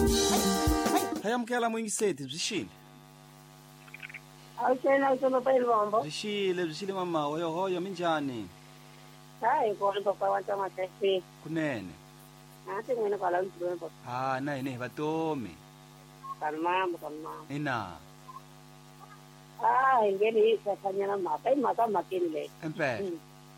Hayamkela mwingiseti bzishile. Awushena usoma pa ilombo. Bzishile mama hoyo minjani? Hayi kona papa wanta matesi. Kunene. Ate ngene kwala ndibona papa. Nayi batomi. Kalmama. Ina. Ngene isakhanyana maka imaka makini le. Empela.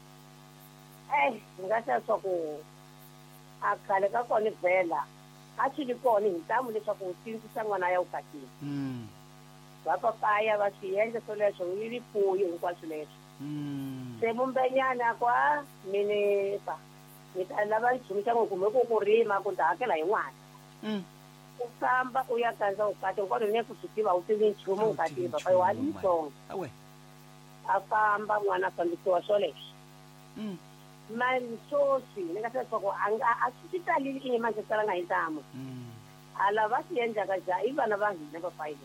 Ngasa soko akale ka kona vela. Athi likona intamu leswaku usindzisa n'wana ya ukatile. Va papaya va swiendla swoleswo yi rifuyo hinkwaswo leswo. Se mumbenyana kwa minepa ni ta lava nchumu xa n'wi kumbe ku rima ku ta hakela hi n'wana. U famba u ya kandza ukati hinkwato ne ku swi tiva u tivi nchumu ukatile papa wa litsongo. A famba n'wana a fambisiwa swoleswo. Mansosi ni nga swa ku a swi talile i manje talanga hi ntamu. Ala va swi endlaka i vana va hina va fayile.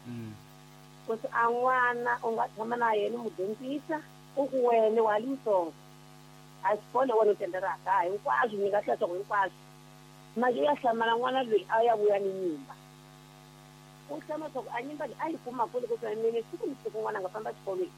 Kusi a n'wana u nga tshama na yena mudyondzisa u ku wena wa litsongo a xikolo wena u tenderaka hinkwaswo ni nga hlaya swa ku hinkwaswo manje u ya hlamala n'wana loyi a ya vuya ni nyimba u hlama swa ku a nyimba leyi a yi kuma kule ku mine siku ni siku n'wana a nga famba xikolweni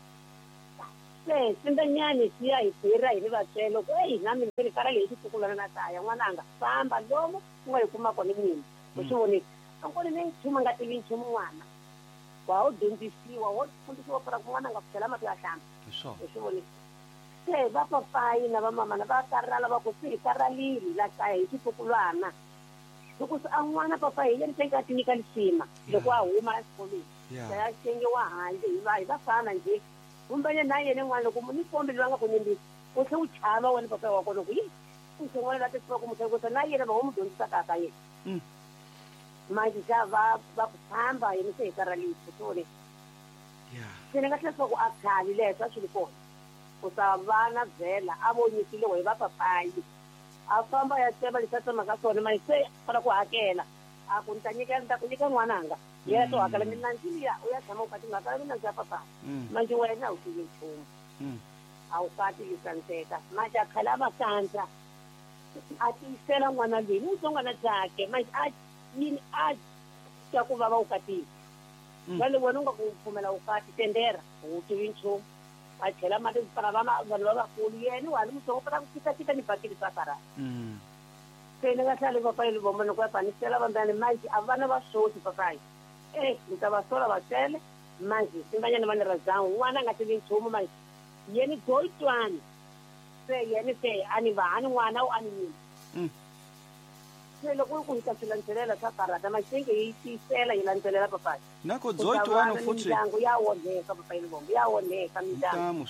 se simbenyani siya hi bira hi ni vatswelo ku na mina ni kala leyi xitukulwana na kaya n'wana a nga famba lomu ku nga yi kuma kona nyimba u swi vonile a nkoli ni nchumu a nga tivi nchumu n'wana wa u dyondzisiwa wo fundisiwa fara kun'wana nga pfela mati ya hlamba hi swi vonile se va papayi na va mama na va karhala va ku swi hi karhalile la kaya hi xitukulwana loko a n'wana papayi yeni se nga ti nyika lisima loko a huma exikolweni ya xengiwa handle hi vafana njhe kumbene na yena n'wana loko ni kombi loyi a nga ku nimbisi u tlhe u chava wena papayi wa kona ku u xen'wana la tisiwa ku mutlhekusa na yena va wo mu dyondzisaka ka yena manje xa va ku famba yini se hi karhalise sone se ni nga tlhela ku a khali leswo a swi ri kona ku ta vana vhela a vonyisile hi va papayi a famba ya tsema lexi a tsemaka swona manje se fana ku hakela a ku ni ta ku nyika n'wananga yena to hakela minandzi liya u ya tshama u kati ngakala minandzi ya papayi manje wena a wu tivi nchumu a wu kati lisanseka manje a khala a makandza a tiyisela n'wana loyi ni vutsongwana byake manje yini a twa ku vava ukatile vale wena u nga ku pfumela ukati tendera u tivi nchumu a chela mati para vanhu lavakulu yena wa ni mutsongo para ku kita ni bakili swa karhala se ni nga hlali papayi livomba ni ku ya panisela vambani manje a vana va swoti papayi ni ta va sola va tele manje simbanyana va ni razangu n'wana a nga tivi nchumu manje yeni goyitwani se yeni se a ni vahani n'wana u a ni nyini se loko ku hita swi landzelela swa karata maxenge yi tiyisela yi landzelela papayi nako zoyitwana futhi mindyangu ya onheka papayi livombo ya onheka mindyangu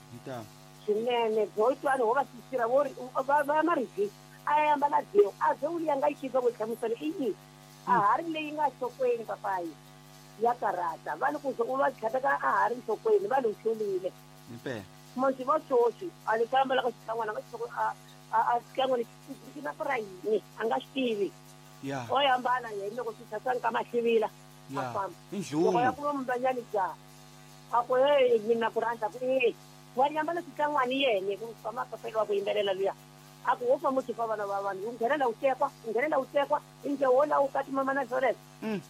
swinene zoyitwana ho va sisira va marivhisi a ya ambala deo a ze u liya nga yi xisa ku hlamusela i yini a ha ri leyi nga nhlokweni papayi ya karata va ni ku ze u va tlhataka a ha ri nhlokweni va ni hlulile manje va swoswi a ni ka ambala ka xitlangwana nga xisoko a xitlangwana xi na fura yini a nga xi tivi o ya ambala yena loko swi tlhatsani ka mahlivila a famba loko ya kuma mumbanyani jaha a ku mina ku rhandza ku wa ni ambala xitlangwani yene ku famba papayi wa ku yimbelela luya a ku wo famba uchifa vana va vanhu u nghenela u tekwa i nge wola u kati mama na swoleswo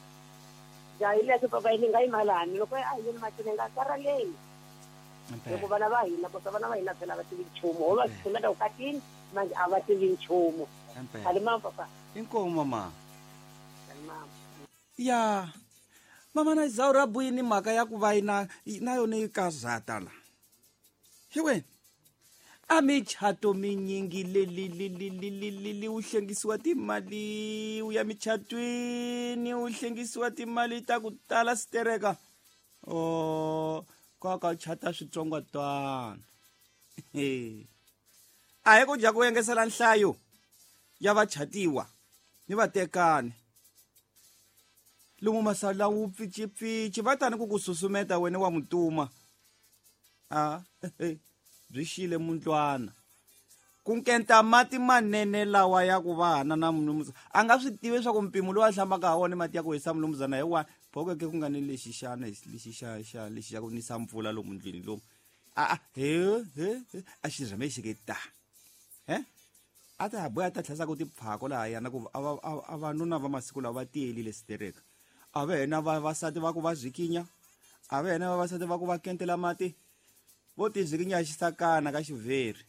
jahi leswi papayi ni nga yimalani loko a yini matini nga karhaleni loko vana va hina kosa vana va hina phela va tivi nchumu ho va tshimela ukatini manje a va tivi nchumu khali mama papa inkomo mama ya mama na zaura buyini mhaka ya ku va na yona yi kazata la hi wena a michato minyingi leli u hlengisiwa timali u ya michatwini u hlengisiwa timali ta ku tala sitereka ka chata switsongwatwana a hi ku dya ku engesela nhlayo ya vachatiwa ni vatekani lomu masala wu pfichipfichi va tani ku susumeta wena wa mutuma byi xile mundlwana ku nkenta mati manene lawa ya ku vana na munhu a nga swi tivi swa ku mpimo lowu a hlambaka ha wona mati ya ku hisa mulumuzana hi wani phokeke ku nga ni lexi xana lexi xa ku nisa mpfula lomu ndlwini lomu a xi rhame xiketa ata ha boya ta tlhasa ku tiphako laha yana ku avanuna va masiku lawa va tiyelile sitereka a ve hina vavasati va ku va zikinya a ve hina vavasati va ku va kentela mati vo ti zikinya xisakana ka xivheri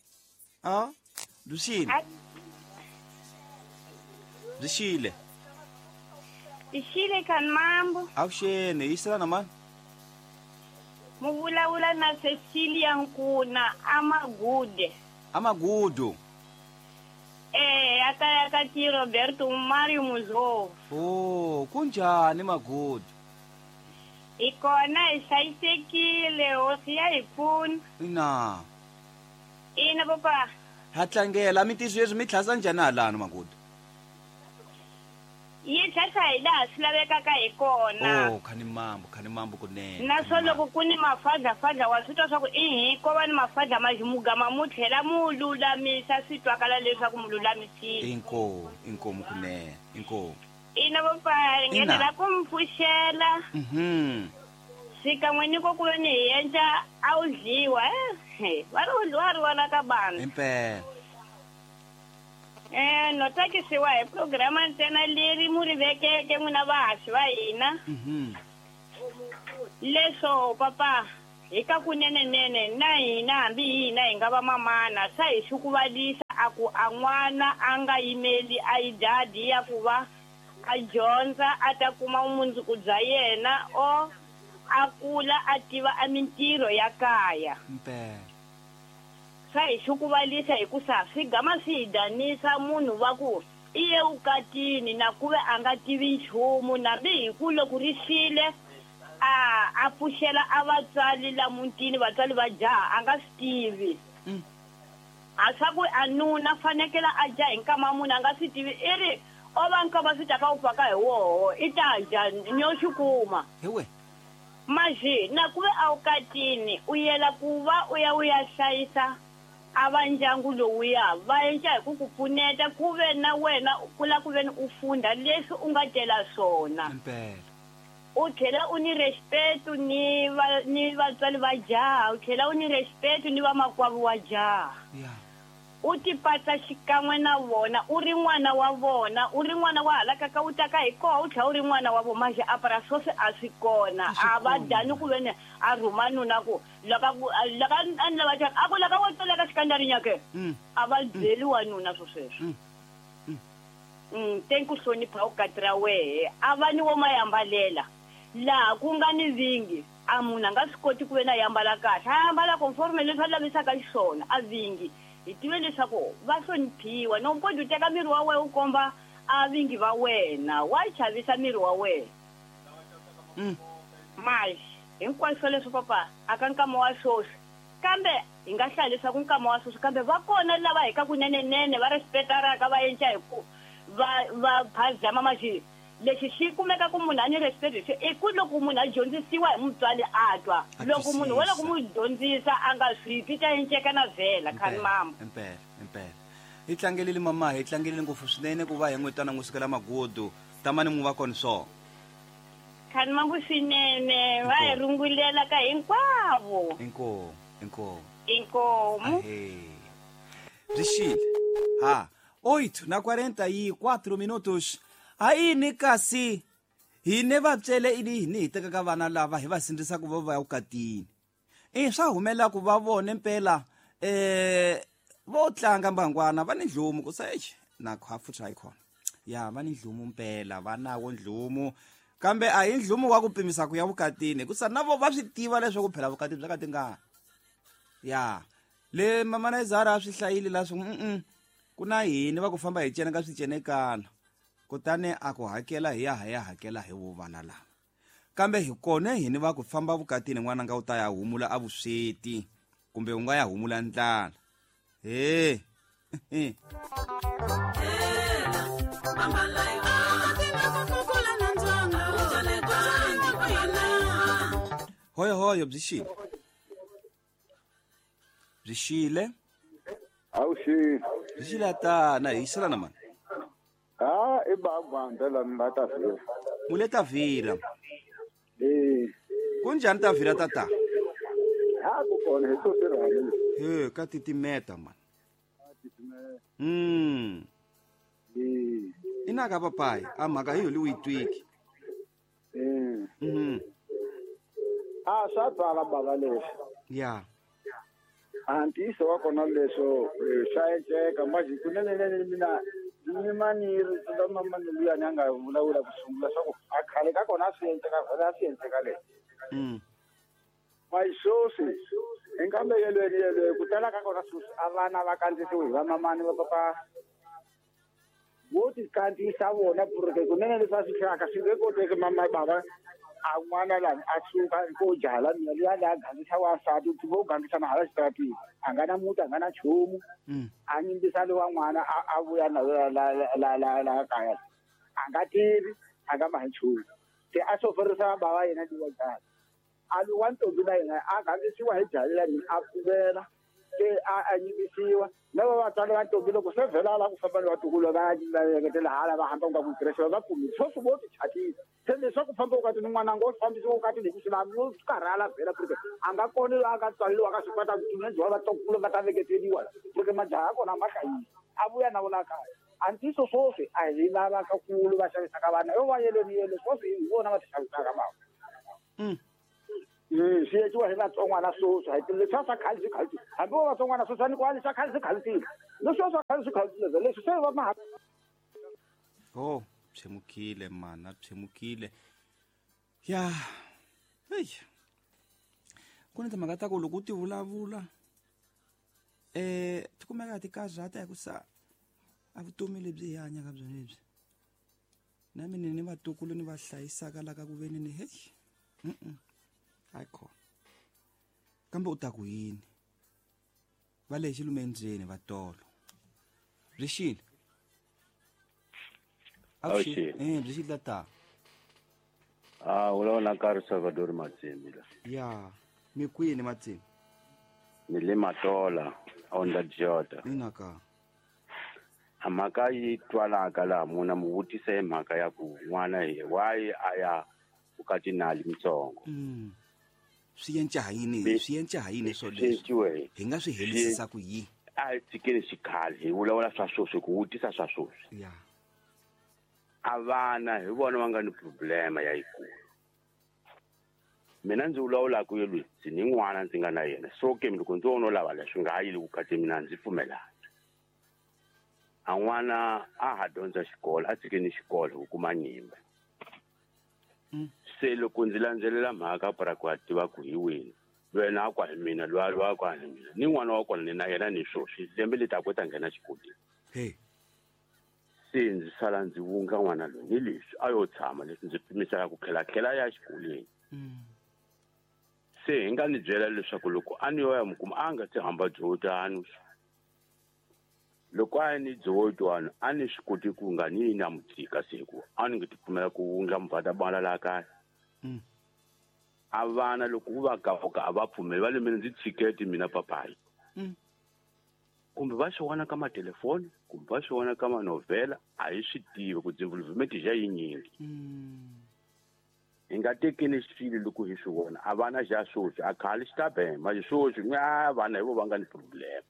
Bzishile Ishile kan mambo. Avuxeni yisela na mani Muvulaula na Cecilia Nkuna Amagudu aka ti Roberto Mario Muzovo. Oh, kunjani Magudu? Ikona isayisekile osiya ipfuna. Ina papa. Ha tlangela mi tisweswi mi tlhasa njhani halano Magudu? Yi tlhasa hi laha swi lavekaka hi kona. Oh, khani mambo kunene. Naswo loko ku ni mafadla wa swi twa swa ku ko va ni mafadla majimugama mu tlhela mu lulamisa swi twakala leswaku mu lulamisile. Inkomu kunene, inkomu. Ina papa ngenela ku mi pfuxela. Sikan'we ni ko ku ni hi endla a wu dliwa va ri wala ka bana. Impela. No tsakisiwa hi programa ntsena leri mu ri vekeke n'wina vahaxi va hina. Leswo papa hi ka kunenenene na hina hambi hina hi nga va mamana sa hi xikuvalisa a ku a n'wana a nga yimeli a yi dadi ya ku va a dyondza a ta kuma vumundzuku bya yena o a kula a tiva a mintirho ya kaya. Sa hi xikuvalisa hi ku sa swi gama swi hi danisa munhu va ku iye ukatini na kuve a nga tivi nchumu nambi hi ku loko ri xile a pfuxela a vatswali la mutini vatswali va jaha a nga swi tivi. A swa ku a nuna fanekela a ja hi nkama munhu a nga swi tivi i ri o va nkama swi ta ka u paka hi woho i ta dya nyo xi kuma. Maji na kuve a ukatini u yela ku va u ya hlayisa a va ndyangu lowuya va endla hi ku ku pfuneta ku ve na wena kula ku ve ni u funda leswi u nga tela swona. U tlhela u ni respect ni vatswali va jaha u tlhela u ni respect ni vamakwavu wa jaha. U ti pata xikan'we na vona u ri n'wana wa vona u ri n'wana wa hala ka u ta ka hi koho u tlhela u ri n'wana wa vo maxe a para sweswi a swi kona a va dani ku ve ni a rhuma nuna ku loko a ni lava tani a ku laka wo toleka xikandarinya ke a va byeliwa nuna swo sweswo. Thank you hlonipha ukati ra wehe a va ni wo mayambalela laha ku nga ni vingi a munhu a nga swi koti ku ve na yambala kahle a yambala conforme leswi a lavisaka xiswona a vingi hi tive leswaku va hloniphiwa no koti u teka miri wa wena u komba a vingi va wena wa chavisa miri wa wena. Maxi hinkwaswo leswi papa a ka nkama wa swoswi kambe hi nga hlaya leswaku nkama wa swoswi kambe va kona lava hi ka kunenenene va respectaraka va endla hi ku va phazama maxi lexi xi kumeka ku munhu a ni respect lexi i ku loko munhu a dyondzisiwa hi mutswali a twa loko munhu wa loko mu dyondzisa a nga swi ti ta enceka na vhela khani mama. Impela hi tlangelile mama hi tlangelile ngopfu swinene ku va hi n'wetana n'wi sukela Magudu tamani mu va kona so khani mangu swinene va hi rungulela ka hinkwavo. Inkomu. Bzishile 8:44 minutos. Ayini kasi hine vatswele ini hini hi tekaka vana lava hi va sindzisa ku va ya ukatini swa humela ku va vone mpela vo tlanga mbangwana va ni ndlumu ku sa na khafutha hi khona ya va ni ndlumu mpela va nawo ndlumu kambe a hi ndlumu wa ku pimisa ku ya vukatini ku sa na vo va swi tiva leswaku phela vukati bya ka tingana ya le mama na Zara swi hlayile la swi ku na hini va ku famba hi cena ka swicenekana kutani a ku hakela hi ya hakela hi vo vana lava kambe hi kone hini va ku famba vukatini n'wana nga u ta ya humula a vusweti kumbe u nga ya humula ndlala hoyo Bzishile Bzishile atana hi sala na mani I babandela ndatavira. Muleta vira. Kunjani tavira tata? Ku kona hi to tirhani. Ka titimeta man. Inaka papai amhaka hiyo liwitwiki. Swa tsala bava leswi. Ya. Antiso wa kona leswo swa endleka maji kunene mina ni maniri tsa mama ni luya ni nga vulavula ku sungula swa ku a khale ka kona swi endleka leswi. Mayisosi enkambeyelweni ku tala ka kona susi avana va kandzisiwe hi vamamani va papa vo ti kandziyisa vona pureke kunene leswi a swi hlaka swi nge koteki mama bava a n'wana lani a suka ko jala mina luya leyi a gangisa wasati u vo gangisa na hala xitaratini a nga na muti a nga na nchumu a yimbisa lowa n'wana a vuya na la kaya a nga tivi a nga mahi nchumu se a soferisa bava yena liwa jala a lo wa ntombi na yena a gangisiwa hi jali lani a pfuvela se a yimbisiwa na vatswari va ntombi loko se vhela ala ku famba ni vatukulu va yeketela hala va hamba nga ku kereke va pfumile swo swi vo ti chatile se leswaku famba ukati ni n'wananga wo fambisiwa ukati lexi xilami yo karhala vhela porque a nga koni loyi a nga tswaleliwa ka swi kota kutumendziwa vatukulu va ta veketeliwa porque majaha ya kona ma hlayisi a vuya na vula kaya antiso swoswi a hi lavaka kulu va xavisaka vana yo va yeleni swoswi hi vona va ti xavisaka vava swi endliwa hi vatsongwana swoswi a hi leswi swa khale swi khalisi hambi vo vatsongwana swoswi a ni kwani swa khale swi khalisile leswiwa swa khale swi khalisile leswi se va maha Tshemukile mana tshemukile ya hey ku ni timhaka ta ku loko u ti vulavula ti kumeka ti karhata hi ku sa a vutomi lebyi hi hanyaka byona lebyi na mina ni vatukulu ni va hlayisaka la ka ku veni ni hey hayi khona kambe u ta ku yini va le xilumendleni va tolo Rishile byi tata ulona ka Salvador Matsimbi la ya mi kwini Matsimbi ni le Matola on the Jota inaka amhaka yi twalaka laha muna mu vutisa hi mhaka ya ku n'wana hi why a ya vukati nali mitsongo swi endla hayini swo leswi hi nga swi helisisa ku yi a hi tshikeni xikhale hi vulavula swa swoswi ku vutisa swa swoswi ya a vana hi vona va nga ni problema ya yikulu mina ndzi vulavula ku yelwi ndzi ni n'wana ndzi nga na yena so ke loko ndzi vona lava leswi nga yili vukati mina ndzi pfumelana a n'wana a ha dyondza xikolo a tshikeni xikolo ku kuma nyimba se loko ndzi landzelela mhaka para ku tiva ku hi wini wena a kwa hi mina loyi a kwa hi mina ni n'wana wa kona ni na yena ni swoswi lembe leti a kota nghena xikolweni se ndzi sala ndzi vunga n'wana loyi ni leswi a yo tshama leswi ndzi pimisaka ku khela ya xikolweni se hi nga ni byela leswaku loko a ni yo ya mukuma a nga ti hamba dzotani loko a ni dzotwana a ni swi koti ku nga ni na mutsika siku a ni nge ti pfumela ku nga muvata bala la kaya a vana loko u va kavuka a va pfumeli va le mina ndzi tshiketi mina papayi kumbe va swi vona ka matelefoni kumbe va swi vona ka manovhela a hi swi tivi ku development ja yinyingi hi nga tekeni swilo loko hi swi vona a vana ja swoswi a khale xi ta bema swoswi vana hi vo va nga ni problem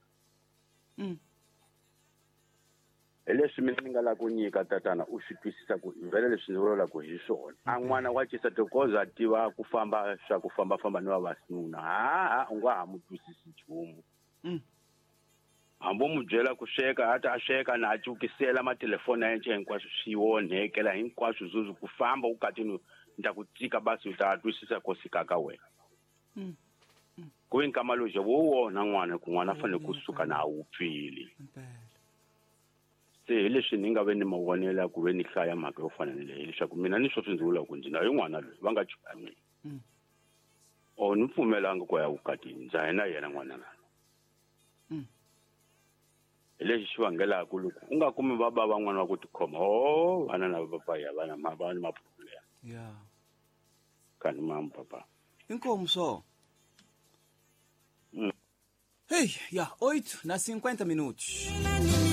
hi leswi mina ni nga la ku nyika tatana u swi twisisa ku vhele leswi ni vulavula ku hi swona a n'wana wa cisa tokoza a tiva ku famba swa ku fambafamba ni vavanuna u nga ha mu twisisi nchumu hambo mu byela ku sweka hata a sweka na a cukisela matelefoni ya yena hinkwaswo swi onhekela hinkwaswo zuzu ku famba u katini nta ku tika basi u ta twisisa ko sika ka wena ku inkama loje wo wona n'wana ku n'wana fanele ku suka na wu pfili se hi leswi ni nga ve ni mavonela ku ve ni hlaya mhaka yo fana ni leyi leswaku mina ni sweswi ndzi vula ku ndzi na yin'wana loyi va nga chuka mina ni pfumelanga ku ya vukatini ndza yena yena n'wana na hi lexi xi vangelaka loko u nga kumi vaba van'wana va ku tikhoma vana na papaya vana va ni maproblema kani mama papa inkomo so hey ya 8 na 50 minutos